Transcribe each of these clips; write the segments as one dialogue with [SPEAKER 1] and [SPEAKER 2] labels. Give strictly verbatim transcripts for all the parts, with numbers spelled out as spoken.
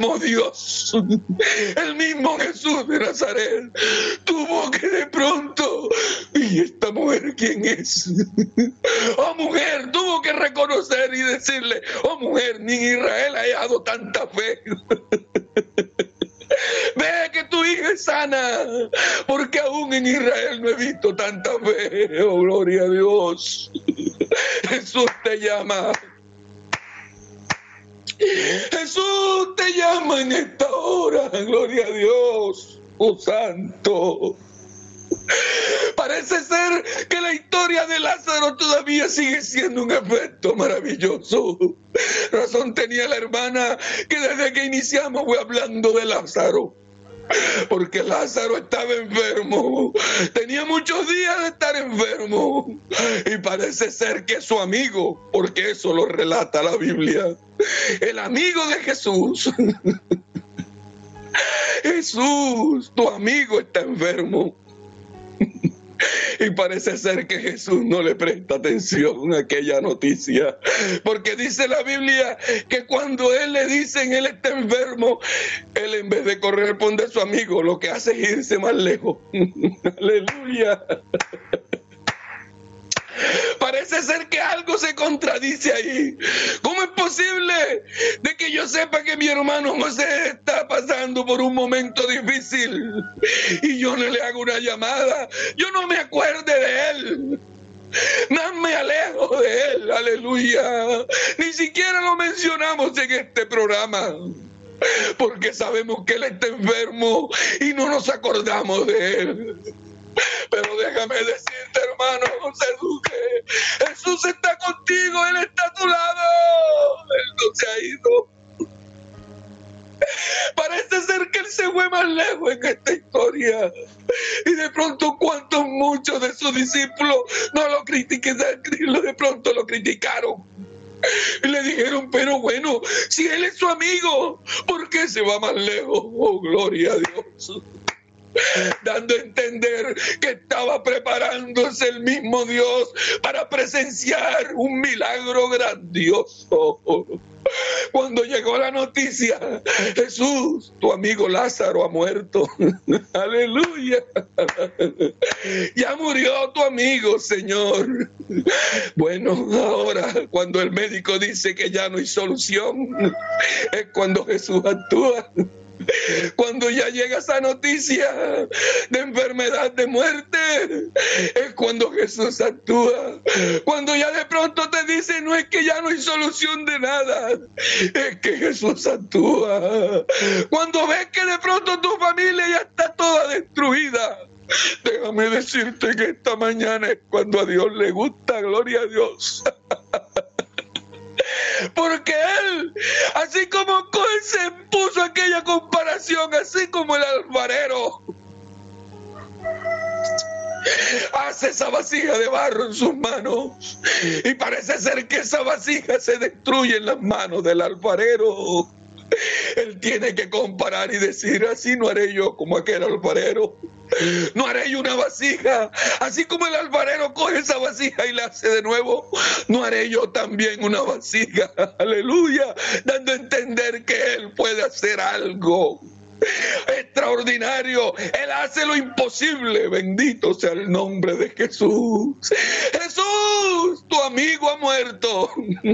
[SPEAKER 1] mismo Dios, el mismo Jesús de Nazaret, tuvo que de pronto, ¿y esta mujer quién es? Oh mujer, tuvo que reconocer y decirle, oh mujer, ni en Israel ha hallado tanta fe. Ve que tu hija es sana, porque aún en Israel no he visto tanta fe. Oh, gloria a Dios. Jesús te llama. Jesús te llama en esta hora. Gloria a Dios. Oh santo. Parece ser que la historia de Lázaro todavía sigue siendo un efecto maravilloso. Razón tenía la hermana que desde que iniciamos fue hablando de Lázaro. Porque Lázaro estaba enfermo, tenía muchos días de estar enfermo, y parece ser que su amigo, porque eso lo relata la Biblia, el amigo de Jesús, Jesús, tu amigo está enfermo. Y parece ser que Jesús no le presta atención a aquella noticia, porque dice la Biblia que cuando él le dicen él está enfermo, él en vez de correr por donde su amigo, lo que hace es irse más lejos. Aleluya. Parece ser que algo se contradice ahí. ¿Cómo es posible de que yo sepa que mi hermano José está pasando por un momento difícil y yo no le hago una llamada? Yo no me acuerde de él. Más me alejo de él. Aleluya. Ni siquiera lo mencionamos en este programa, porque sabemos que él está enfermo y no nos acordamos de él. Pero déjame decirte, hermano José Duque, Jesús está contigo, Él está a tu lado, Él no se ha ido. Parece ser que Él se fue más lejos en esta historia. Y de pronto, cuántos muchos de sus discípulos no lo critiquen, de pronto lo criticaron. Y le dijeron, pero bueno, si Él es su amigo, ¿por qué se va más lejos? Oh, gloria a Dios. Dando a entender que estaba preparándose el mismo Dios para presenciar un milagro grandioso. Cuando llegó la noticia, Jesús, tu amigo Lázaro ha muerto. Aleluya. Ya murió tu amigo, Señor. Bueno, ahora cuando el médico dice que ya no hay solución, es cuando Jesús actúa. Cuando ya llega esa noticia de enfermedad, de muerte, es cuando Jesús actúa. Cuando ya de pronto te dice, no es que ya no hay solución de nada, es que Jesús actúa. Cuando ves que de pronto tu familia ya está toda destruida, déjame decirte que esta mañana es cuando a Dios le gusta, gloria a Dios. Porque Él, así como Él se puso aquella comparación, así como el alfarero hace esa vasija de barro en sus manos, y parece ser que esa vasija se destruye en las manos del alfarero, Él tiene que comparar y decir, así no haré yo como aquel alfarero. No haré yo una vasija, así como el alfarero coge esa vasija y la hace de nuevo, no haré yo también una vasija. Aleluya, dando a entender que Él puede hacer algo extraordinario. Él hace lo imposible. Bendito sea el nombre de Jesús. Jesús, tu amigo ha muerto.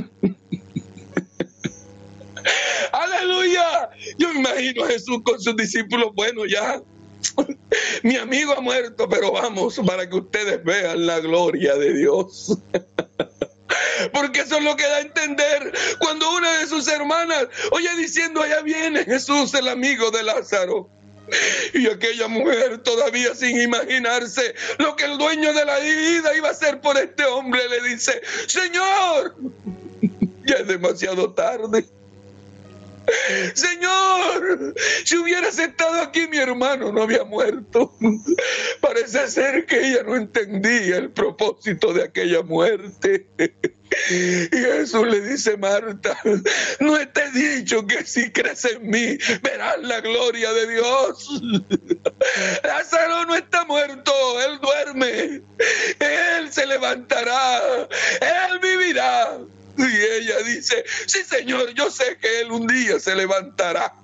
[SPEAKER 1] Aleluya. Yo me imagino a Jesús con sus discípulos. Bueno, ya mi amigo ha muerto, pero vamos para que ustedes vean la gloria de Dios. Porque eso es lo que da a entender cuando una de sus hermanas oye diciendo, allá viene Jesús, el amigo de Lázaro. Y aquella mujer, todavía sin imaginarse lo que el dueño de la vida iba a hacer por este hombre, le dice, Señor, ya es demasiado tarde. Señor, si hubieras estado aquí, mi hermano no había muerto. Parece ser que ella no entendía el propósito de aquella muerte. Y Jesús le dice, Marta, no te he dicho que si crees en mí verás la gloria de Dios. Lázaro no está muerto, él duerme, él se levantará, él vivirá. Y ella dice, sí Señor, yo sé que Él un día se levantará.